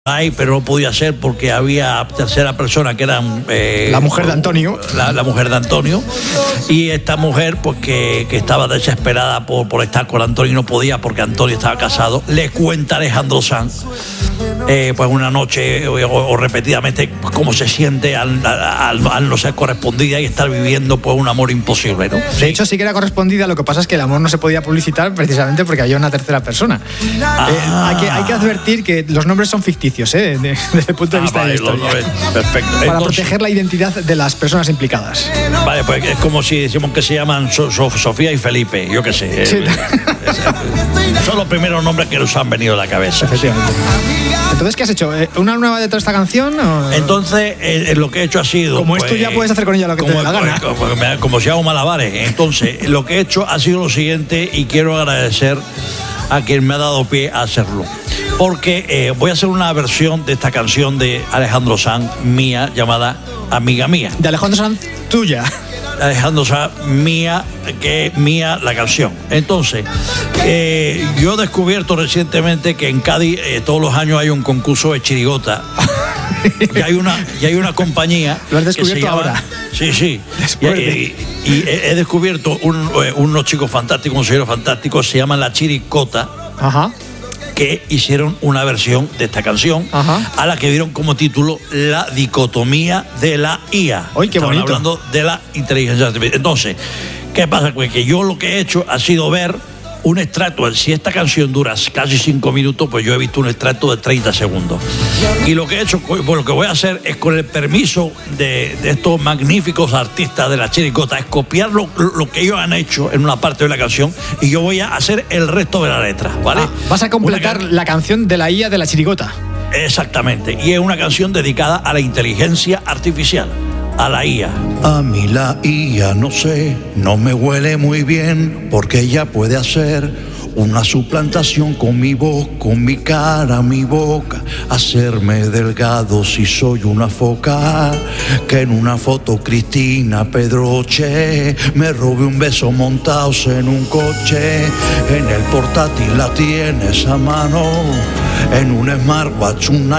ahí, pero no podía ser porque había tercera persona que eran la mujer de Antonio. La mujer de Antonio. Y esta mujer, pues que estaba desesperada por estar con Antonio y no podía porque Antonio estaba casado, le cuenta a Alejandro Sanz, pues una noche o repetidamente cómo se siente al no ser correspondida y estar viviendo pues un amor imposible, ¿no? De hecho, sí que era correspondida, lo que pasa es que el amor no se podía publicitar precisamente porque había una tercera persona. Hay que advertir que los nombres son ficticios, desde el punto de vista de la historia. Perfecto. Para proteger la identidad de las personas implicadas. Vale, pues es como si decimos que se llaman Sofía y Felipe, yo qué sé. Sí. Son los primeros nombres que nos han venido a la cabeza. Efectivamente. Entonces, ¿qué has hecho? ¿Una nueva letra de esta canción? ¿O? Entonces, lo que he hecho ha sido... Como esto ya puedes hacer con ella lo que te dé la gana. Como si hago malabares. Entonces, lo que he hecho ha sido lo siguiente y quiero agradecer a quien me ha dado pie a hacerlo. Porque voy a hacer una versión de esta canción de Alejandro Sanz, mía, llamada Amiga Mía. De Alejandro Sanz, tuya. Alejandro Sanz, mía, que es mía la canción. Entonces, yo he descubierto recientemente que en Cádiz todos los años hay un concurso de chirigota. y hay una compañía. ¿Lo has descubierto que se llama, ahora? Sí. Y he descubierto unos chicos fantásticos, unos señores fantásticos, se llaman La Chiricota. Ajá. Que hicieron una versión de esta canción. Ajá. A la que dieron como título La dicotomía de la IA. ¡Ay, qué bonito! Estaban hablando de la inteligencia artificial. Entonces, ¿qué pasa? Pues que yo lo que he hecho ha sido ver un extracto. Si esta canción dura casi 5 minutos, pues yo he visto un extracto de 30 segundos. Y lo que he hecho, pues lo que voy a hacer es, con el permiso de estos magníficos artistas de la chiricota, es copiar lo que ellos han hecho en una parte de la canción y yo voy a hacer el resto de la letra, ¿vale? Vas a completar la canción de la IA de la chirigota. Exactamente. Y es una canción dedicada a la inteligencia artificial, a la IA. A mí la IA, no sé, no me huele muy bien, porque ella puede hacer una suplantación con mi voz, con mi cara, mi boca, hacerme delgado si soy una foca, que en una foto Cristina Pedroche me robe un beso montados en un coche, en el portátil la tienes a mano, en un smartwatch, un